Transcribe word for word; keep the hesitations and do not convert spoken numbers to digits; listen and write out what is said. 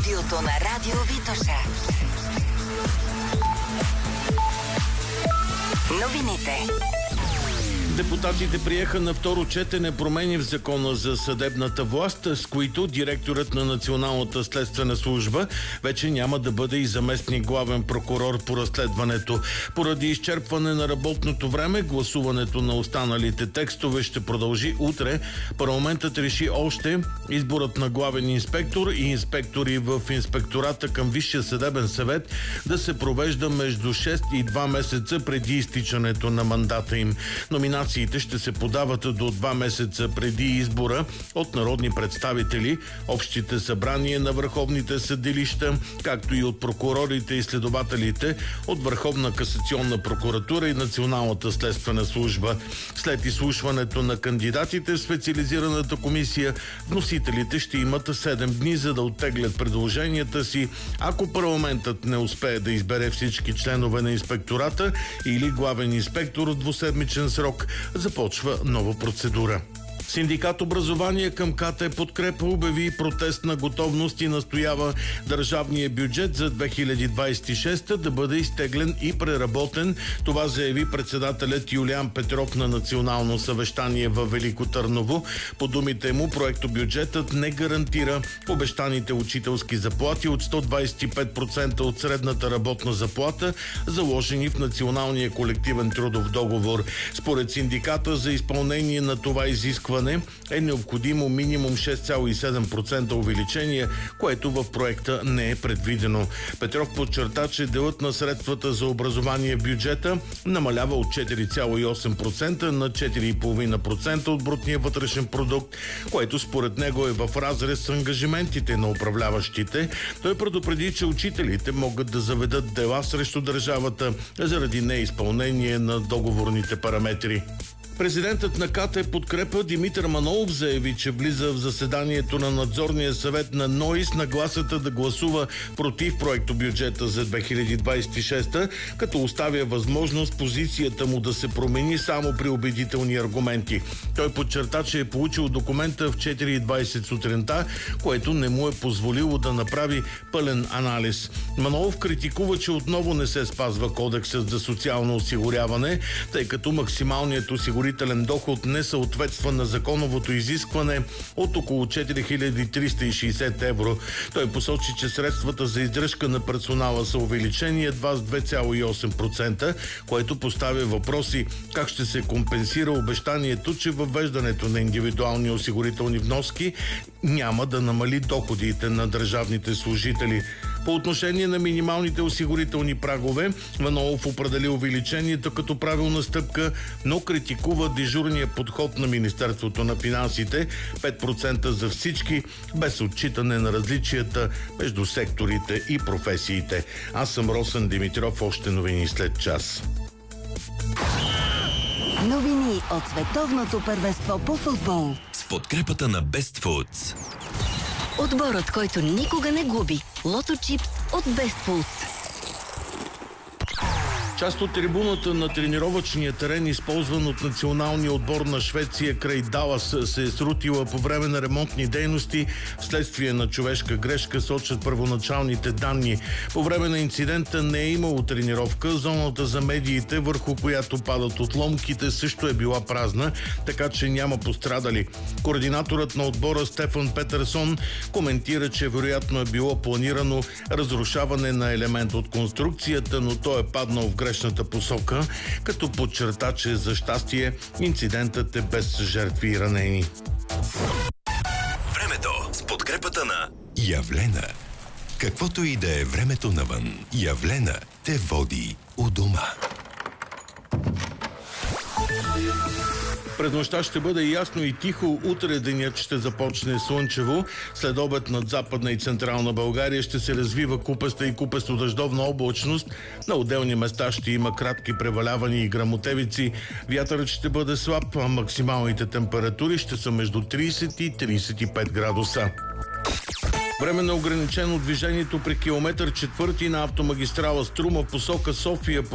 студиото на Радио Витоша. Новините. Депутатите приеха на второ четене промени в Закона за съдебната власт, с които директорът на Националната следствена служба вече няма да бъде и заместник главен прокурор по разследването. Поради изчерпване на работното време, гласуването на останалите текстове ще продължи утре. Парламентът реши още изборът на главен инспектор и инспектори в инспектората към Висшия съдебен съвет да се провежда между шест и два месеца преди изтичането на мандата им. Номинациите ще се подават до два месеца преди избора от народни представители, общите събрания на върховните съдилища, както и от прокурорите и следователите от Върховна касационна прокуратура и Националната следствена служба. След изслушването на кандидатите в специализираната комисия, вносителите ще имат седем дни, за да оттеглят предложенията си, ако парламентът не успее да избере всички членове на инспектората или главен инспектор в двуседмичен срок. Започва нова процедура. Синдикат образование към КТ Подкрепа обяви протестна готовност и настоява държавния бюджет за две хиляди двадесет и шеста да бъде изтеглен и преработен. Това заяви председателят Юлиан Петров на национално съвещание във Велико Търново. По думите му, проектобюджетът не гарантира обещаните учителски заплати от сто двадесет и пет процента от средната работна заплата, заложени в националния колективен трудов договор. Според синдиката за изпълнение на това изискване е необходимо минимум шест цяло и седем процента увеличение, което в проекта не е предвидено. Петров подчерта, че делът на средствата за образование в бюджета намалява от четири цяло и осем процента на четири цяло и пет процента от брутния вътрешен продукт, което според него е в разрез с ангажиментите на управляващите. Той предупреди, че учителите могат да заведат дела срещу държавата заради неизпълнение на договорните параметри. Президентът на КТ Подкрепа Димитър Манолов заяви, че влиза в заседанието на надзорния съвет на НОИ с нагласата да гласува против проектобюджета за две хиляди двадесет и шеста, като оставя възможност позицията му да се промени само при убедителни аргументи. Той подчерта, че е получил документа в четири и двадесет сутринта, което не му е позволило да направи пълен анализ. Манолов критикува, че отново не се спазва кодексът за социално осигуряване, тъй като максималният осигурителен доход не съответства на законовото изискване от около четири хиляди триста и шейсет евро. Той посочи, че средствата за издръжка на персонала са увеличени едва с две цяло и осем процента, което поставя въпроси как ще се компенсира обещанието, че въвеждането на индивидуални осигурителни вноски няма да намали доходите на държавните служители. По отношение на минималните осигурителни прагове, Манолов определи увеличението като правилна стъпка, но критикува дежурния подход на Министерството на финансите – пет процента за всички, без отчитане на различията между секторите и професиите. Аз съм Росен Димитров, още новини след час. Новини от световното първенство по футбол с подкрепата на Best Foods. Отборът, който никога не губи. Лото чипс от Best Foods. Част от трибуната на тренировъчния терен, използван от националния отбор на Швеция край Далас, се е срутила по време на ремонтни дейности вследствие на човешка грешка, сочат първоначалните данни. По време на инцидента не е имало тренировка. Зоната за медиите, върху която падат отломките, също е била празна, така че няма пострадали. Координаторът на отбора Стефан Петерсон коментира, че вероятно е било планирано разрушаване на елемент от конструкцията, но той е паднал в грешната посока, като подчерта, че за щастие инцидентът е без жертви и ранени. Времето с подкрепата на Явлена. Каквото и да е времето навън, Явлена те води у дома. През нощта ще бъде ясно и тихо. Утре денят ще започне слънчево. След обед над Западна и Централна България ще се развива купеста и купесто-дъждовна облачност. На отделни места ще има кратки превалявания и гръмотевици. Вятърът ще бъде слаб, а максималните температури ще са между тридесет и тридесет и пет градуса. Време на ограничено движението при километър четвърти на автомагистрала Струма посока София